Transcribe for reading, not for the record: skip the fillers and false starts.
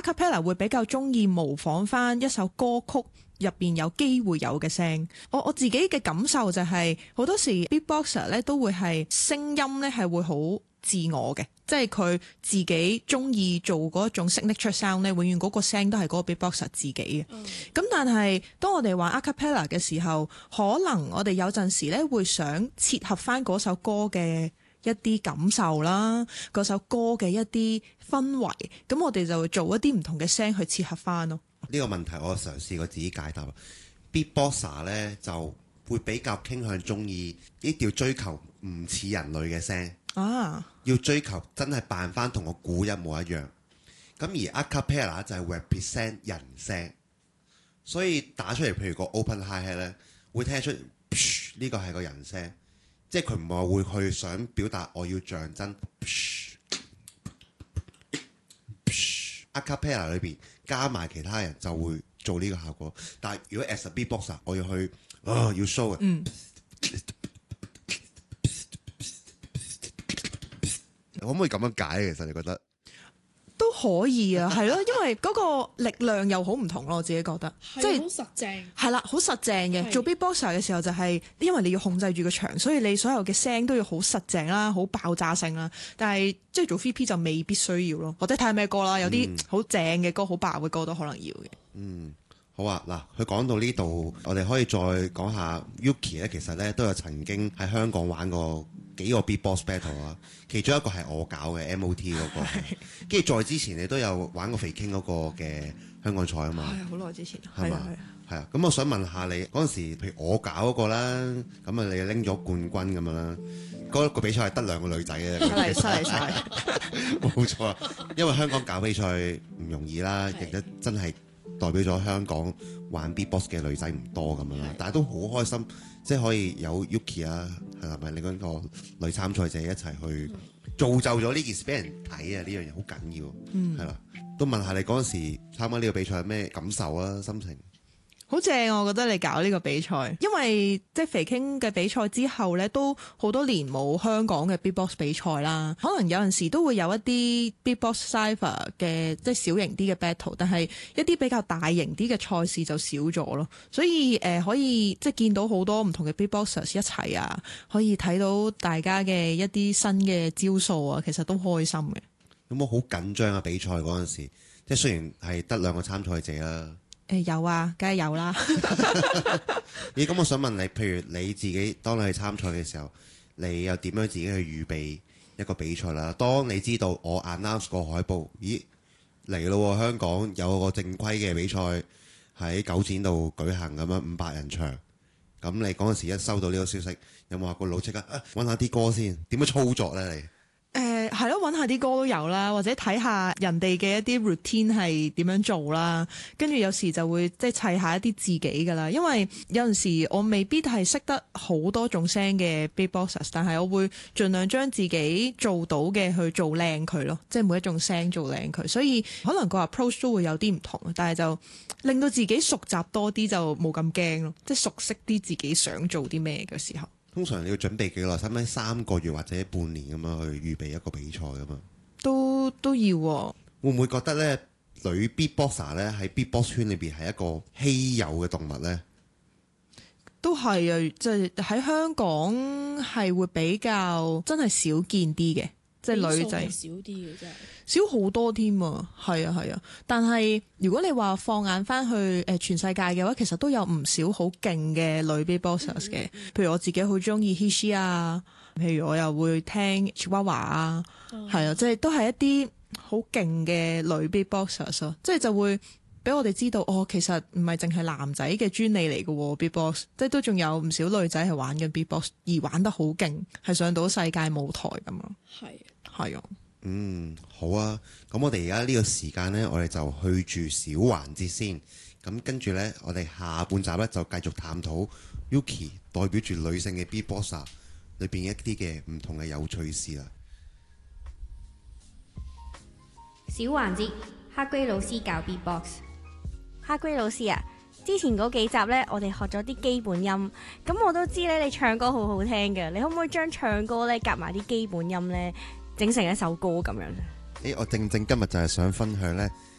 cappella 會比較中意模仿翻一首歌曲入邊有機會有嘅聲。我自己嘅感受就係好多時 beatboxer 咧都會係聲音咧係會好自我嘅，即係佢自己中意做嗰一種 signature sound 咧，永遠嗰個聲都係嗰個 beatboxer 自己嘅。咁但係當我哋玩 a cappella 嘅時候，可能我哋有陣時咧會想切合翻嗰首歌嘅一啲感受啦，嗰首歌嘅一啲氛圍，咁我哋就會做一啲唔同嘅聲去切合翻咯。 呢個問題我嘗試過自己解答。Beatboxer 咧就會比較傾向中意呢條追求唔似人類嘅聲啊，要追求真係扮翻同個鼓一模一樣。咁而 a cappella 就係 represent 人聲，所以打出嚟譬如個 open hi-hat 咧，會聽得出呢個係個人聲，即係佢唔係會去想表達我要像真。a cappella 裏邊加埋其他人就會做呢個效果。但係如果 as a beatboxer 我要去要 show 嘅，可唔可以咁樣解？其實你覺得都可以啊，係咯，因為嗰個力量又好唔同咯，我自己覺得， 即係好實正， 係啦，好實正嘅。做 beatboxer 嘅時候就係因為你要控制住個場，所以你所有嘅聲都要好實正啦，好爆炸性啦。但係即係做 3P 就未必需要咯，或者睇下咩歌啦，有啲好正嘅歌、好爆嘅歌都可能要嘅。 好啊，嗱，佢講到呢度，我哋可以再講下 Yuki 咧，其實咧都有曾經喺香港玩過幾個 beatbox battle 啊，其中一個係我搞嘅 MOT 嗰個，跟住再之前你都有玩過肥 King 嗰個嘅香港賽啊嘛， 係好耐之前， 係嘛？係啊，咁我想問下你嗰陣時，譬如我搞嗰個啦，咁啊你拎咗冠軍咁樣啦，嗰個比賽係得2個女仔嘅， 犀利晒， 冇錯啊，因為香港搞比賽唔容易啦，亦都真係代表咗香港玩 beatbox 嘅女仔唔多咁樣啦，但係都好開心，即係可以有 Yuki 啊，係咪你嗰個女參賽者一齊去造就咗呢件事俾人睇啊？呢樣嘢好緊要，係啦，都問下你嗰陣時參加呢個比賽係咩感受啊？心情？ 好正，我覺得你搞呢個比賽，因為即係肥 King 嘅比賽之後咧，都好多年冇香港嘅 beatbox 比賽啦。可能有陣時都會有一啲 beatbox cypher 嘅即係小型啲嘅 battle，但係一啲比較大型啲嘅賽事就少咗咯。所以可以即係見到好多唔同嘅 beatboxers 一齊啊，可以睇到大家嘅一啲新嘅招數啊，其實都開心嘅。 有冇好緊張啊？比賽嗰陣時，即係雖然係得2個參賽者啦。 有啊，梗係有啦。 咦，咁我想問你，譬如你自己當你去參賽嘅時候，你又點樣自己去預備一個比賽啦？當你知道我 announce 個海報，咦嚟咯，香港有個正規嘅比賽喺九展度舉行咁樣500人場，咁你嗰陣時一收到呢個消息，有冇話個腦即刻揾下啲歌先？點樣操作呢？你？ 係咯，揾下啲歌都有啦，或者睇下人哋嘅一啲 routine 係點樣做啦，跟住有時就會即係砌下一啲自己噶啦。因為有陣時我未必係識得好多種聲嘅 beatboxers， 但係我會盡量將自己做到嘅去做靚佢咯，即係每一種聲做靚佢。所以可能個 approach 都會有啲唔同，但係就令到自己熟習多啲，就冇咁驚咯，即係熟悉啲自己想做啲咩嘅時候。 通常你要準備幾耐？使唔使3個月或者半年咁樣去預備一個比賽咁嘛？ 都要啊。 會唔會覺得咧女 beatboxer 咧喺 beatbox 圈裏邊係一個稀有嘅動物咧？ 都係啊，即係喺香港係會比較真係少見啲嘅，即係女仔少啲嘅真係。 少好多添啊，係啊，但係如果你話放眼翻去全世界嘅話，其實都有唔少好勁嘅女 beatboxers 嘅，譬如我自己好中意 Hishi 啊，譬如我又會聽 Chihuahua 啊，係啊，即係都係一啲好勁嘅女 beatboxers 咯，即係就會俾我哋知道其實唔係淨係男仔嘅專利嚟嘅喎 beatbox，即係都仲有唔少女仔係玩緊 beatbox 而玩得好勁，係上到世界舞台咁咯。係啊。 好啊，咁我哋而家呢個時間呢，我哋就去住小環節先。咁跟住呢，我哋下半集呢，就繼續探討 Yuki 代表住女性嘅 beatboxer 裏邊一啲嘅唔同嘅有趣事啦。 小環節，黑龜老師教 beatbox。 黑龜老師啊，之前嗰幾集呢，我哋學咗啲基本音，咁我都知咧你唱歌好好聽嘅，你可唔可以將唱歌呢夾埋啲基本音呢？整成一首歌咁樣。 我正今日就係想分享呢